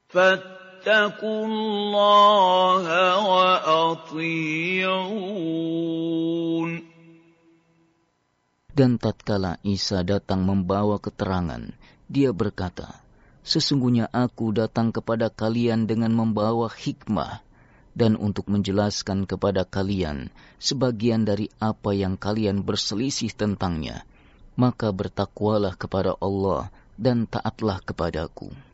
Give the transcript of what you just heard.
فاتقوا الله وأطيعون. Dan tatkala Isa datang membawa keterangan, dia berkata, sesungguhnya aku datang kepada kalian dengan membawa hikmah, dan untuk menjelaskan kepada kalian sebagian dari apa yang kalian berselisih tentangnya, maka bertakwalah kepada Allah dan taatlah kepadaku.